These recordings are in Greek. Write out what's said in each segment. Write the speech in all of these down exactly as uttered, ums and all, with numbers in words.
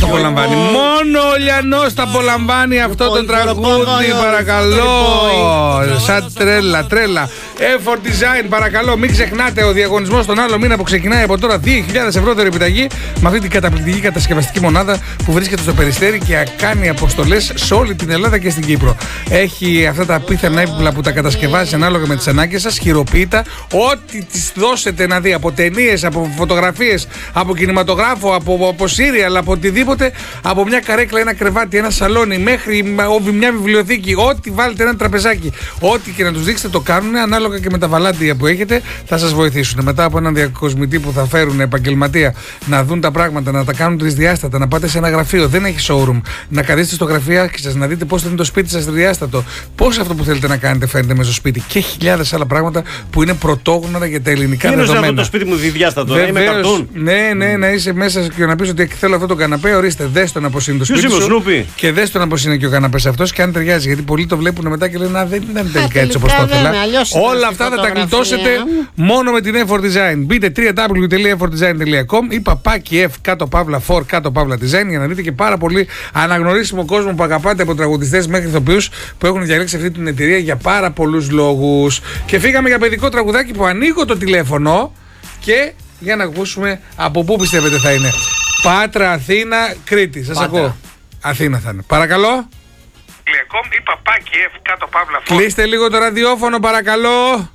απολαμβάνει. Μόνο ο Λιανός τα απολαμβάνει αυτό το τραγούδι, παρακαλώ. Σαν τρέλα, τρέλα. Effort Design, παρακαλώ, μην ξεχνάτε ο διαγωνισμός τον άλλο μήνα που ξεκινάει από τώρα. δύο χιλιάδες ευρώ επιταγή με αυτή την καταπληκτική κατασκευαστική μονάδα που βρίσκεται στο Περιστέρι και κάνει αποστολές σε όλη την Ελλάδα και στην Κύπρο. Έχει αυτά τα απίθανα έπιπλα που τα κατασκευάζει ανάλογα με τις ανάγκες σας, χειροποίητα. Ό,τι τις δώσετε να δει, από ταινίες, από φωτογραφίες, από κινηματογράφο, από, από σύριαλ, από οτιδήποτε, από μια καρέκλα, ένα κρεβάτι, ένα σαλόνι, μέχρι μια βιβλιοθήκη, ό,τι βάλετε, ένα τραπεζάκι, ό,τι και να τους δείξετε το κάνουν, ανάλογα και με τα βαλάντια που έχετε, θα σας βοηθήσουν. Μετά από έναν διακοσμητή που θα φέρουν επαγγελματία να δουν τα πράγματα, να τα κάνουν τρισδιάστατα, να πάτε σε ένα γραφείο, δεν έχει showroom, να καθίσετε στο γραφείο σας, να δείτε πώς θα είναι το σπίτι σας τρισδιάστατο, πώς αυτό που θέλετε να κάνετε φαίνεται μέσα στο σπίτι και χιλιάδες άλλα πράγματα που είναι πρωτόγνωρα για τα ελληνικά δεδομένα. Είναι αυτό το σπίτι μου διδιάστατο, να είμαι καρτούν. Ναι, ναι, να είσαι μέσα και να πεις ότι θέλω αυτό το καναπέ, ορίστε, δες τον από είναι το σπίτι σου και δες τον από είναι και ο καναπές αυτός και αν ταιριάζει. Γιατί πολλοί το βλέπουν μετά και λένε, α, δεν ήταν τελικά έτσι όπως το ήθελα. Όλα αυτά θα τα γλιτώσετε μόνο με την Effort Design. Μπείτε double-u double-u double-u τελεία effort design τελεία com ή παπάκι F κάτω παύλα φορ κάτω παύλα design για να δείτε και πάρα πολύ αναγνωρίσιμο κόσμο που αγαπάτε, από τραγουδιστές μέχρι ηθοποιούς που έχουν διαλέξει αυτή την εταιρεία για πάρα πολλούς λόγους. Και φύγαμε για παιδικό τραγουδάκι που ανοίγω το τηλέφωνο και για να ακούσουμε από πού πιστεύετε θα είναι. Πάτρα, Αθήνα, Κρήτη. Σας ακούω. Αθήνα θα είναι. Παρακαλώ. Ή παπάκι F κάτω παύλα φορ. Κλείστε λίγο το ραδιόφωνο, παρακαλώ.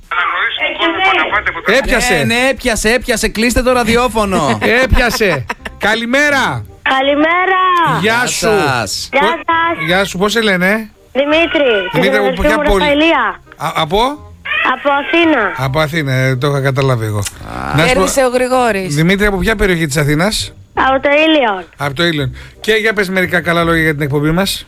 Έπιασε. Ναι, ναι, έπιασε, έπιασε. Κλείστε το ραδιόφωνο. Έπιασε. Καλημέρα. Καλημέρα. Γεια σου. Γεια σας. Γεια σου, πώς σε λένε? Δημήτρη. Δημήτρη, από ποια πόλη? Από? Από Αθήνα. Από Αθήνα, ε, το είχα καταλάβει εγώ. Κέρδισε ο Γρηγόρης. Δημήτρη, από ποια περιοχή της Αθήνας? Από το Ήλιον. Από το Ήλιον. Και για πες μερικά καλά λόγια για την εκπομπή μας.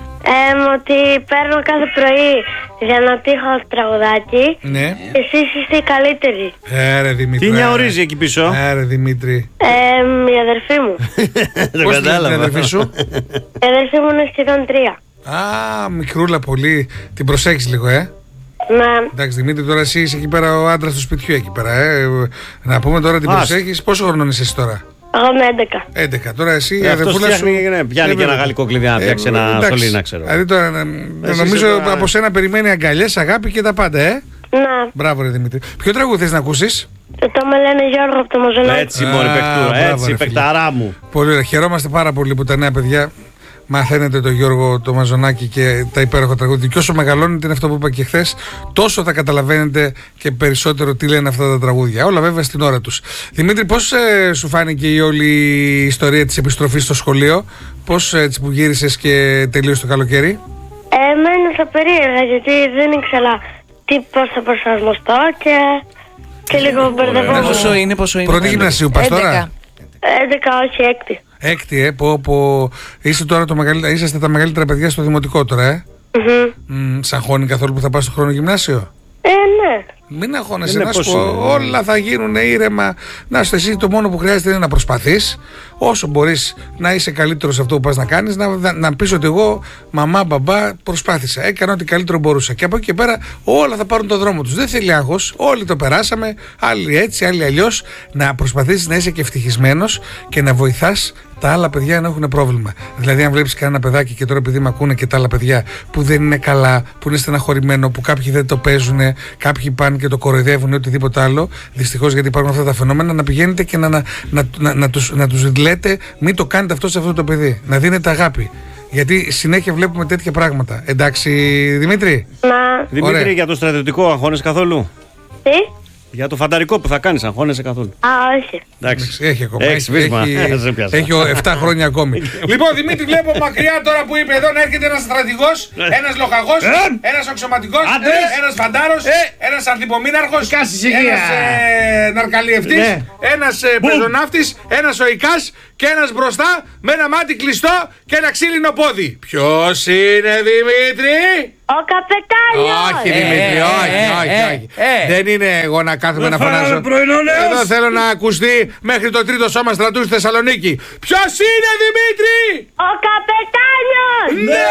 Ε, ότι παίρνω κάθε πρωί για να τύχω τραγουδάκι. Ναι. Εσείς είστε οι καλύτεροι. Ε, ρε Δημήτρη. Τι νιαουρίζει εκεί πίσω? Ε, ρε Δημήτρη. Ε, η αδερφή μου. Πώς είναι η αδερφή σου? Η αδερφή μου είναι σχεδόν τρία. Α, μικρούλα πολύ. Την προσέχεις λίγο, ε. Ναι. Εντάξει, Δημήτρη, τώρα εσύ είσαι εκεί πέρα ο άντρας του σπιτιού εκεί πέρα, ε. Να πούμε τώρα την προσέχεις. Πόσο χρονών είσαι εσύ τώρα? Εγώ είμαι έντεκα. έντεκα. Τώρα εσύ ε, η αδερφούλα σου. Ναι, πιάνει και ένα γαλλικό κλειδί να φτιάξει ε, ένα σωλήνα, ξέρω. Δηλαδή τώρα νομίζω τώρα... από σένα περιμένει αγκαλιές, αγάπη και τα πάντα, ε. Ναι. Μπράβο, ρε Δημήτρη. Ποιο τραγούδι θες να ακούσεις? Το με λένε Γιώργο από το Μαζονάκι. Έτσι, μωρή παιχτούρα, έτσι, παιχταρά μου. Πολύ ωραία. Χαιρόμαστε πάρα πολύ που τα νέα παιδιά μαθαίνετε τον Γιώργο το Μαζονάκι και τα υπέροχα τραγούδια. Και όσο μεγαλώνετε, είναι αυτό που είπα και χθες, τόσο θα καταλαβαίνετε και περισσότερο τι λένε αυτά τα τραγούδια. Όλα βέβαια στην ώρα τους. Δημήτρη, πώς ε, σου φάνηκε η όλη η ιστορία της επιστροφής στο σχολείο? Πώς έτσι που γύρισες και τελείωσε το καλοκαίρι? Εμένα θα περίεργα γιατί δεν ήξερα τι, πώς θα προσαρμοστώ και, και λίγο μπερδευόμουν. Πόσο είναι, πόσο είναι? Πρώτη γυμνασίου πας τώρα? έντεκα, όχι, έκτη. Έκτη, ε, πω, πω. Είστε τώρα το μεγαλύτερο, είσαστε τα μεγαλύτερα παιδιά στο δημοτικό τώρα, ε. Mm-hmm. Μ, σ' αγχώνει καθόλου που θα πας στο χρόνο γυμνάσιο? Ε, ναι. Μην αγχώνεσαι, να σου πω, όλα θα γίνουν ήρεμα. Να σου, εσύ το μόνο που χρειάζεται είναι να προσπαθείς όσο μπορείς να είσαι καλύτερος σε αυτό που πας να κάνεις, να, να, να πεις ότι εγώ, μαμά, μπαμπά, προσπάθησα, έκανα ό,τι καλύτερο μπορούσα. Και από εκεί και πέρα όλα θα πάρουν το δρόμο τους. Δεν θέλει άγχος, όλοι το περάσαμε, άλλοι έτσι, άλλοι αλλιώς. Να προσπαθήσεις να είσαι και ευτυχισμένος και να βοηθάς τα άλλα παιδιά να έχουν πρόβλημα. Δηλαδή, αν βλέπεις κανένα παιδάκι και τώρα επειδή με ακούνε και τα άλλα παιδιά που δεν είναι καλά, που είναι στεναχωρημένο, που κάποιοι δεν το παίζουν, κάποιοι πάνε και το κοροϊδεύουν ή οτιδήποτε άλλο, δυστυχώς γιατί υπάρχουν αυτά τα φαινόμενα, να πηγαίνετε και να, να, να, να, να, τους, να τους λέτε, μην το κάνετε αυτό σε αυτό το παιδί. Να δίνετε αγάπη. Γιατί συνέχεια βλέπουμε τέτοια πράγματα. Εντάξει, Δημήτρη. Να. Δημήτρη, ωραία. Για το στρατιωτικό αγχώνεσαι καθόλου? Τι? Για το φανταρικό που θα κάνεις, αγχώνεσαι καθόλου? Α, όχι. Εντάξει. Έχει ακόμα. Έχεις βίσμα. Έχει, έχει επτά χρόνια ακόμη. Λοιπόν, Δημήτρη, βλέπω μακριά τώρα που είπε εδώ να έρχεται ένας στρατηγός, ένας λοχαγός, ένας αξιωματικός, ένας φαντάρος, ένας ανθυπομήναρχος, ένας ε, ναρκαλιευτής, ένας ε, πεζοναύτης, ένας οικάς και ένας μπροστά με ένα μάτι κλειστό και ένα ξύλινο πόδι. Ποιος είναι, Δημήτρη? Ο καπετάνιος! Όχι, Δημήτρη, όχι, όχι, όχι. Δεν είναι εγώ να κάθομαι να φωνάζω. Εδώ θέλω να ακουστεί μέχρι το τρίτο σώμα στρατού στη Θεσσαλονίκη. Ποιος είναι, Δημήτρη? Ο καπετάνιος! Ναι!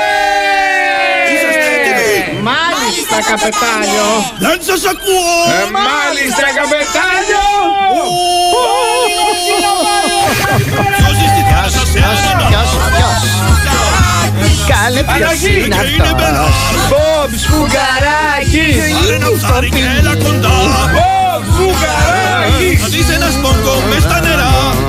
Μάλιστα, καπετάνιο! Δεν σας ακούω! Μάλιστα, καπετάνιο! Ποιος είστε, γεια σας, γεια σας. ποιος είναι αυτός? Μπομπ Σφουγγαράκι. Στο